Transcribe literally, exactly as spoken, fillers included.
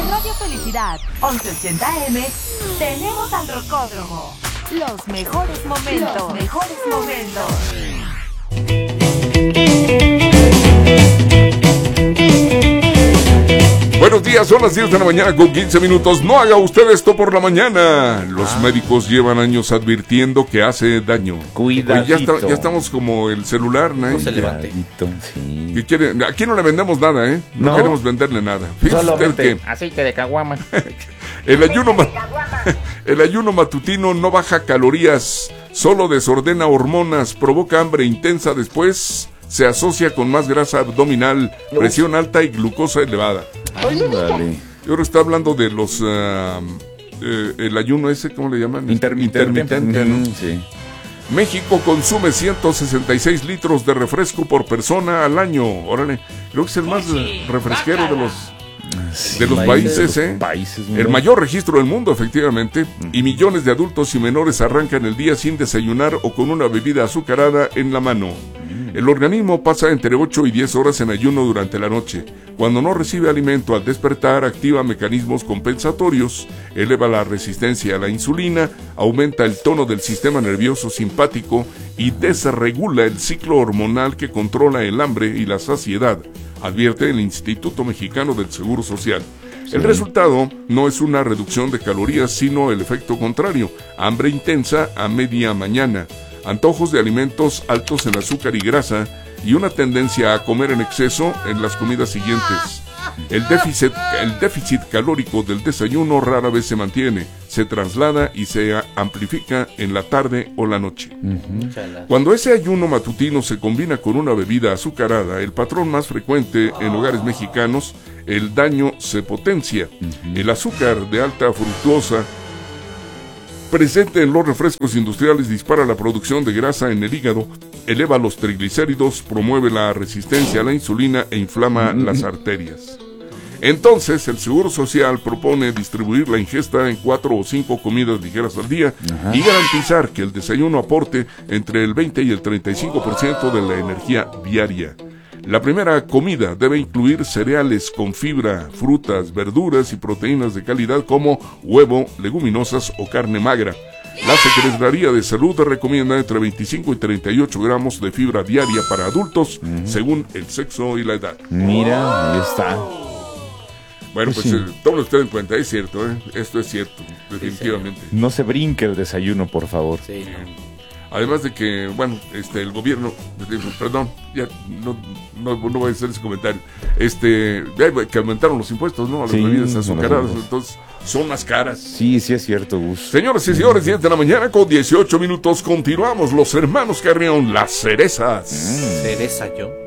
En Radio Felicidad, once ochenta eme, tenemos al Rocódromo. Los mejores momentos. Los mejores momentos. Buenos días, son las diez de la mañana con quince minutos. No haga usted esto por la mañana. Los ah. médicos llevan años advirtiendo que hace daño. Cuidadito. Ya, está, ya estamos como el celular, ¿no? No se levante. Sí. ¿Qué quiere? Aquí no le vendemos nada, ¿eh? No, no queremos venderle nada. Fíjese usted que aceite de caguama. el, ayuno ma... el ayuno matutino no baja calorías, solo desordena hormonas, provoca hambre intensa después... Se asocia con más grasa abdominal, presión alta y glucosa elevada. Ay, dale. Y ahora está hablando de los... Uh, eh, el ayuno ese, ¿cómo le llaman? Intermitente. Intermitente, ¿no? Sí. México consume ciento sesenta y seis litros de refresco por persona al año. Órale, creo que es el más refresquero de los... Sí, de los países, de los ¿eh? países, el mayor registro del mundo, efectivamente. Mm. Y millones de adultos y menores arrancan el día sin desayunar o con una bebida azucarada en la mano. Mm. El organismo pasa entre ocho y diez horas en ayuno durante la noche. Cuando no recibe alimento al despertar, activa mecanismos compensatorios, eleva la resistencia a la insulina, aumenta el tono del sistema nervioso simpático y desregula el ciclo hormonal que controla el hambre y la saciedad, advierte el Instituto Mexicano del Seguro Social. Sí. El resultado no es una reducción de calorías, sino el efecto contrario: hambre intensa a media mañana, antojos de alimentos altos en azúcar y grasa y una tendencia a comer en exceso en las comidas siguientes. El déficit, el déficit calórico del desayuno rara vez se mantiene, se traslada y se amplifica en la tarde o la noche. Uh-huh. Cuando ese ayuno matutino se combina con una bebida azucarada, el patrón más frecuente en hogares mexicanos, el daño se potencia. Uh-huh. El azúcar de alta fructosa presente en los refrescos industriales dispara la producción de grasa en el hígado, eleva los triglicéridos, promueve la resistencia a la insulina e inflama mm-hmm. las arterias. Entonces, el Seguro Social propone distribuir la ingesta en cuatro o cinco comidas ligeras al día. Ajá. Y garantizar que el desayuno aporte entre el veinte y el treinta y cinco por ciento de la energía diaria. La primera comida debe incluir cereales con fibra, frutas, verduras y proteínas de calidad como huevo, leguminosas o carne magra. La Secretaría de Salud recomienda entre veinticinco y treinta y ocho gramos de fibra diaria para adultos, uh-huh. según el sexo y la edad. Mira, ahí está. Bueno, pues, pues sí. eh, tómalo usted en cuenta, es cierto, ¿eh? Esto es cierto, definitivamente. Sí, no se brinque el desayuno, por favor. Sí, no. Además de que, bueno, este, el gobierno, perdón, ya no, no, no voy a hacer ese comentario, este, que aumentaron los impuestos, ¿no? A las sí, bebidas azucaradas, entonces son más caras. Sí, sí es cierto, Gus. Señoras y señores, diez de la mañana con dieciocho minutos, continuamos, los hermanos Carrión, las cerezas. Mm. ¿Cereza yo?